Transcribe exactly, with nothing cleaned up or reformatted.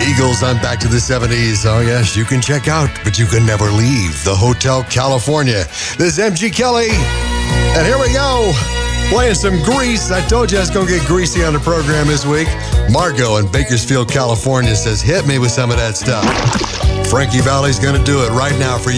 Eagles on Back to the seventies. Oh, yes, you can check out, but you can never leave the Hotel California. This is M G Kelly, and here we go. Playing some Grease. I told you I was going to get greasy on the program this week. Margot in Bakersfield, California says, hit me with some of that stuff. Frankie Valli's going to do it right now for you.